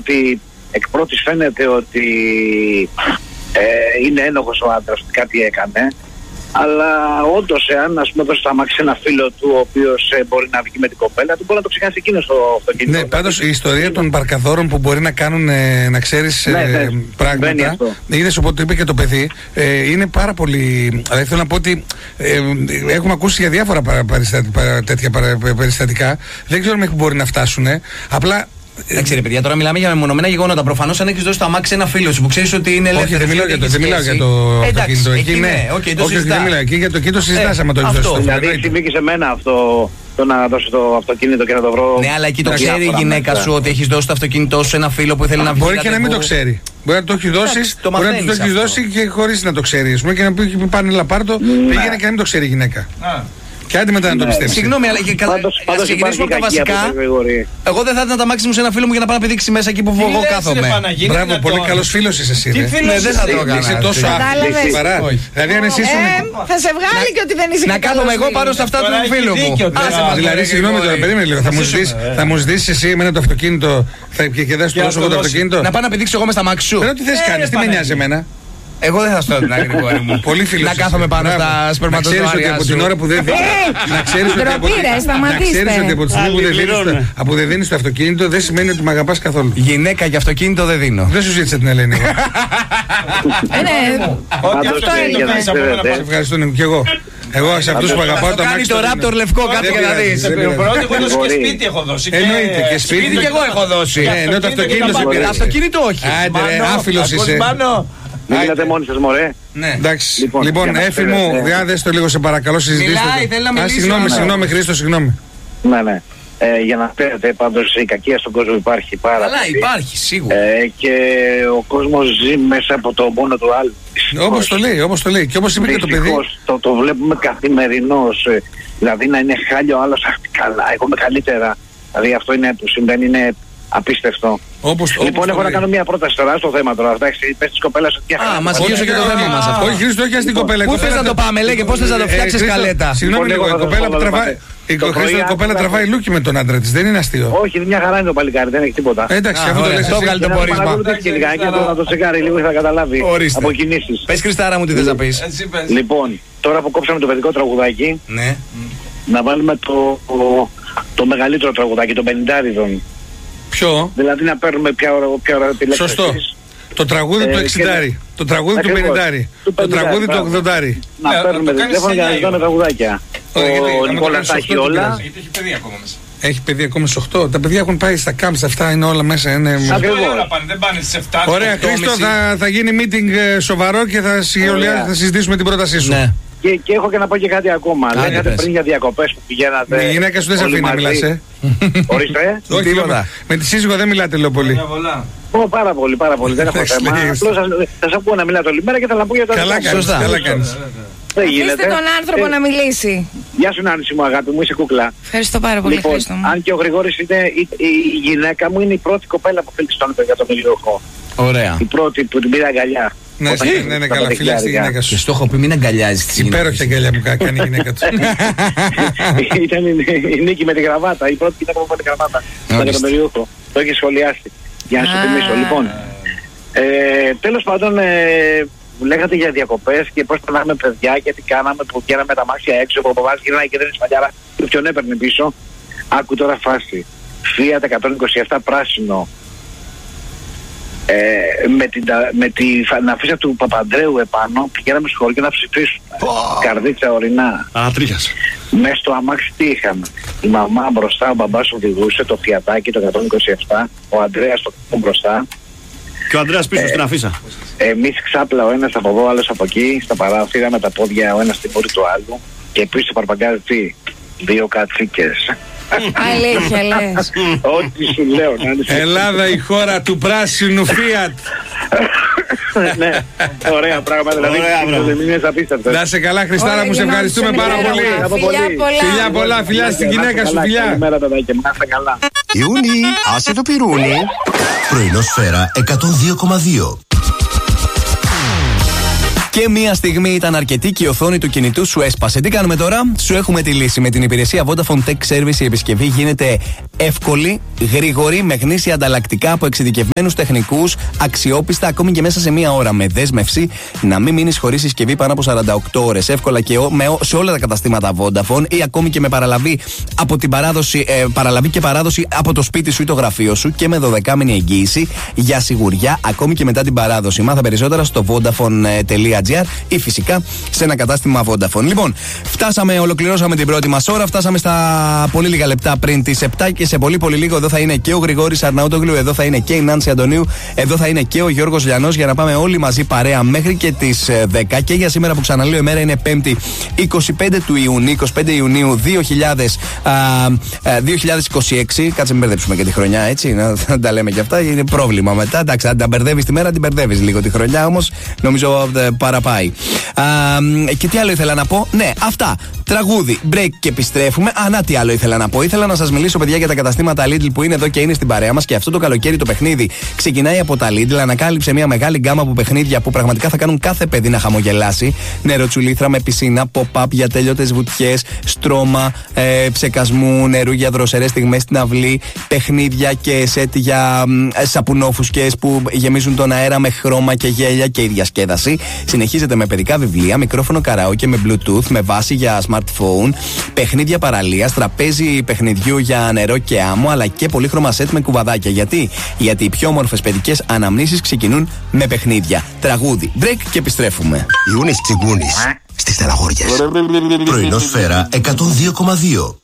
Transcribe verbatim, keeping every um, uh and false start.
ότι εκ πρώτης φαίνεται ότι ε, είναι ένοχος ο άντρας, ότι κάτι έκανε. Αλλά όντως, εάν ας πούμε δώσει το αμάξι σε ένα φίλο του, ο οποίος ε, μπορεί να βγει με την κοπέλα του, μπορεί να το ξεχάσει εκείνο στο αυτοκίνητο. Ναι, πάντως η ιστορία των παρκαδόρων που μπορεί να κάνουν, ε, να ξέρεις, ναι, ναι, ε, πράγματα. Είδες οπότε είπε και το παιδί, ε, είναι πάρα πολύ. Δηλαδή θέλω να πω ότι ε, έχουμε ακούσει για διάφορα παρα, παριστα, παρα, τέτοια παρα, περιστατικά. Δεν ξέρω μέχρι που μπορεί να φτάσουν. Απλά. Εντάξει, ρε παιδιά, τώρα μιλάμε για μεμονωμένα γεγονότα. Προφανώς, αν έχεις δώσει το αμάξι σε ένα φίλο σου που ξέρεις ότι είναι ελεύθερο. Όχι, δεν μιλάω για το, δεν μιλάω για το αυτοκίνητο. Εκεί ναι, okay, το όχι, δεν μιλάω. Εκεί για το εκεί το συζητάς, άμα το έχεις δώσει. Δηλαδή, συμβεί και σε μένα αυτό, το να δώσω το αυτοκίνητο και να το βρω. Ναι, αλλά εκεί το ξέρει η γυναίκα σου ότι έχεις δώσει το αυτοκίνητό σου σε ένα φίλο που ήθελε να βγει. Μπορεί και να μην το ξέρει. Μπορεί να το έχει δώσει, μπορεί να το έχει δώσει και χωρίς να το ξέρει. Και να πει πάνε λαπάρτο, πήγαινε και να μην το ξέρει η γυναίκα. Και άντε μετά να το πιστέψει. Συγγνώμη, αλλά και κατά. Να ξεκινήσουμε από τα βασικά. Εγώ δεν θα έδινα τα μάξι μου σε ένα φίλο μου για να πάω να πηδήξει μέσα εκεί που εγώ κάθομαι. Μπράβο, πολύ καλός φίλος είσαι εσύ. Ναι, δεν θα το έκανα. Είσαι τόσο άκρη. Δηλαδή, αν εσύ σου. Θα σε βγάλει και ότι δεν είσαι. Να κάθομαι εγώ πάνω σε αυτά του φίλου μου. Δηλαδή, συγγνώμη τώρα, περίμενε λίγο. Θα μου ζητήσει εσύ εμένα το αυτοκίνητο και δεν σου δώσω εγώ το αυτοκίνητο. Να πάω να πηδήξω εγώ με στα μάξι σου. Τι θε κάνει, τι με νοιάζει εμένα. Εγώ δεν θα στο την άκρη κόρη μου. Πολύ φίλος. Να κάθομαι πάνω στα σπερματοζωάρια σου. Να ξέρεις ότι από την ώρα που δεν δίνεις. Να ξέρεις ότι από τη στιγμή που δεν δίνεις το αυτοκίνητο δεν σημαίνει ότι με αγαπάς καθόλου. Γυναίκα για αυτοκίνητο δεν δίνω. Δεν σου ζήτησε την Ελένη. Αυτό είναι. Σε ευχαριστώ και εγώ. Εγώ σε αυτούς που αγαπάω το αμάξι. Το Raptor λευκό, κάτσε και να δεις. Εγώ έδωσα και σπίτι έχω δώσει. Εννοείται και σπίτι. Σπίτι και εγώ έχω δώσει. Ενώ το αυτοκίνητο σε πήρε. Αυτοκίνητο όχι. Άντε ρε, άφιλος είσαι. Μην μιλάτε μόνοι σας, μωρέ. Ναι. Εντάξει. Λοιπόν, Έφη μου, διάδες το λίγο σε παρακαλώ, συζητήστε. Μιλάει, θέλει να μιλήσει. Συγγνώμη, συγγνώμη, Χρήστο, συγγνώμη. Ναι, ναι. Ε, για να ξέρετε, πάντως η κακία στον κόσμο υπάρχει πάρα πολύ. Καλά, υπάρχει, σίγουρα. Ε, και ο κόσμος ζει μέσα από το μόνο του άλλου. Όπως το λέει, όπως το λέει. Και όπως είπε και το παιδί. Το, το βλέπουμε καθημερινώς. Ε, δηλαδή να είναι χάλιο ο άλλος, αχ, καλά, εγώ είμαι καλύτερα. Δηλαδή αυτό είναι, που συμβαίνει, είναι απίστευτο. Όπως, λοιπόν, όπως έχω να κάνω μια πρόταση τώρα στο θέμα τώρα. Εντάξει, πες της κοπέλας ότι Α, μας γύρωσε και το θέμα μας αυτό. Όχι, Χρήστο, όχι στην κοπέλα. Πού θες να το πάμε, λέγε, πώς θες να το φτιάξεις καλέτα. Συγγνώμη λίγο, η κοπέλα που τραβάει. Η κοπέλα τραβάει λούκι με τον άντρα της, δεν είναι αστείο. Όχι, μια χαρά είναι το παλικάρι, δεν έχει τίποτα. Εντάξει, αυτό το λες. Το βγάλει το πόρισμα. Και να το τσεκάρει λίγο θα καταλάβει από κινήσεις. Πες, Χριστάρα μου, τι θες να πεις. Λοιπόν, τώρα που κόψαμε το παιδικό τραγουδάκι, να βάλουμε το μεγαλύτερο τραγουδάκι, το πενηντάριδον. Ποιο? Δηλαδή να παίρνουμε ποια ώρα επιλέξεις. Σωστό. Το τραγούδι του εξηντάρι, το τραγούδι του πενηντάρι, το τραγούδι του ογδοντάρι. Να παίρνουμε τηλέφωνο για να ζητάμε τραγουδάκια. Ο Νικόλας τα έχει όλα. Γιατί έχει παιδί ακόμα μέσα. Έχει παιδί ακόμα στις οκτώ. Τα παιδιά έχουν πάει στα κάμψ, αυτά είναι όλα μέσα. Είναι... Δεν πάνε στις επτά. Ωραία, Χρήστο, θα, θα γίνει meeting σοβαρό και θα, θα συζητήσουμε την πρότασή σου. Ναι. Και, και έχω και να πω και κάτι ακόμα. Άρα, λέγατε πες. Πριν για διακοπές που πηγαίνατε. Η γυναίκα σου δεν σε αφήνει να μιλάς, ε. Ορίστε. Όχι, με, με τη σύζυγο δεν μιλάτε, λέω πολύ. Ω, πάρα πολύ, πάρα πολύ. Δεν έχω θέμα. Απλώς θα σας ακούω να μιλάτε όλη μέρα και θα πω για το Καλά κάνεις, καλά κάνεις. Αφήστε τον άνθρωπο να μιλήσει. Γεια σου, Νάνση μου, αγάπη μου, είσαι κούκλα. Ευχαριστώ πάρα πολύ, λοιπόν, Χρήστο μου. Αν και ο Γρηγόρης είναι η, η, η γυναίκα μου, είναι η πρώτη κοπέλα που φίλησε στον για τον Ηλιοχό. Ωραία. Η πρώτη που την πήρε αγκαλιά. Ναι, ναι, ναι, καλά, φιλιά στη γυναίκα σου. Και στο έχω πει μην αγκαλιάζεις τη γυναίκα. Υπέροχη αγκαλιά που κάνει η γυναίκα του. Ήταν η Νίκη με τη γραβάτα, η πρώτη γυναίκα που με τη γραβάτα. Για τον Ηλιοχό. Το έχει σχολιάσει. Για να σου θυμίσω. Λοιπόν, τέλος πάντων. Λέγατε για διακοπές και πώς περνάμε παιδιά και τι κάναμε που βγαίναμε τα μάξια έξω, που ο παπάς γυρνάει και δεν είναι σπαλιάρα και ποιον έπαιρνε πίσω. Άκου τώρα φάση. Fiat εκατόν είκοσι επτά πράσινο. Ε, με, την, με τη φαναφίσα του Παπαντρέου επάνω πηγαίναμε στο χωριό να ψηφίσουμε. Oh. Καρδίτσα ορεινά. Α, τρίχιασε. Μέσα στο αμάξι τι είχαμε. Η μαμά μπροστά, ο μπαμπάς οδηγούσε το φιατάκι το εκατόν είκοσι επτά, ο Αντρέας το μπροστά. Και ο Ανδρέας πίσω ε, στην αφίσα. Εμείς ξάπλα ο ένας από εδώ, ο άλλος από εκεί, στα παράθυρα με τα πόδια ο ένας στην πόρη του άλλου και πίσω στο παρπαγκάζι τι, δύο κατσίκες. Αλήθεια λες. Ό,τι σου λέω. Ελλάδα η χώρα του πράσινου Fiat. Ναι, ωραία πράγματα. Δηλαδή, να σε καλά, Χριστάρα μου, σε ευχαριστούμε πάρα πολύ. Φιλιά πολλά, φιλιά στην γυναίκα σου, φιλιά. Καλημέρα τα και να είστε καλά. Ιούνι, άσε το πυρούνι. Πρωινό Σφαίρα εκατόν δύο κόμμα δύο. Και μία στιγμή ήταν αρκετή και η οθόνη του κινητού σου έσπασε. Τι κάνουμε τώρα? Σου έχουμε τη λύση. Με την υπηρεσία Vodafone Tech Service η επισκευή γίνεται εύκολη, γρήγορη, με γνήσια ανταλλακτικά από εξειδικευμένους τεχνικούς, αξιόπιστα ακόμη και μέσα σε μία ώρα. Με δέσμευση να μην μείνεις χωρίς συσκευή πάνω από σαράντα οκτώ ώρες. Εύκολα και με, σε όλα τα καταστήματα Vodafone ή ακόμη και με παραλαβή, από την παράδοση, ε, παραλαβή και παράδοση από το σπίτι σου ή το γραφείο σου και με δωδεκάμηνη εγγύηση για σιγουριά ακόμη και μετά την παράδοση. Μάθα περισσότερα στο vodafone τελεία gr ή φυσικά σε ένα κατάστημα Vodafone. Λοιπόν, φτάσαμε, ολοκληρώσαμε την πρώτη μας ώρα. Φτάσαμε στα πολύ λίγα λεπτά πριν τις επτά και σε πολύ πολύ λίγο εδώ θα είναι και ο Γρηγόρης Αρναούτογλου, εδώ θα είναι και η Νάνση Αντωνίου, εδώ θα είναι και ο Γιώργος Λιανός για να πάμε όλοι μαζί παρέα μέχρι και τις δέκα. Και για σήμερα που ξαναλέω, η μέρα είναι Πέμπτη είκοσι πέντε του Ιουνίου, είκοσι πέντε Ιουνίου δύο χιλιάδες είκοσι έξι. Κάτσε μην μπερδέψουμε και τη χρονιά, έτσι. Να τα λέμε και αυτά, είναι πρόβλημα μετά. Εντάξει, αν τα μπερδεύεις τη μέρα, την μπερδεύεις λίγο. Τη χρονιά όμως νομίζω παραπάει. Α, και τι άλλο ήθελα να πω? Ναι, αυτά. Τραγούδι, break και επιστρέφουμε. Α, να τι άλλο ήθελα να πω. Ήθελα να σας μιλήσω, παιδιά, για τα καταστήματα Lidl που είναι εδώ και είναι στην παρέα μας. Και αυτό το καλοκαίρι το παιχνίδι ξεκινάει από τα Lidl. Ανακάλυψε μια μεγάλη γκάμα από παιχνίδια που πραγματικά θα κάνουν κάθε παιδί να χαμογελάσει. Νεροτσουλήθρα με πισίνα, pop-up για τέλειωτες βουτιές, στρώμα ε, ψεκασμού νερού για δροσερές στιγμές στην αυλή, παιχνίδια και σετ για ε, σαπουνόφουσκες που γεμίζουν τον αέρα με χρώμα και γέλια και η διασκέδαση. Συνεχίζεται με παιδικά βιβλία, μικρόφωνο καραόκε με Bluetooth, με βάση για smartphone, παιχνίδια παραλίας, τραπέζι παιχνιδιού για νερό και άμμο, αλλά και πολύχρωμα σετ με κουβαδάκια. Γιατί? Γιατί οι πιο όμορφες παιδικές αναμνήσεις ξεκινούν με παιχνίδια. Τραγούδι, break και επιστρέφουμε. Ιούνις Τσιγκούνης στις Στεναχώριες. Πρωινό Σφαίρα εκατόν δύο κόμμα δύο.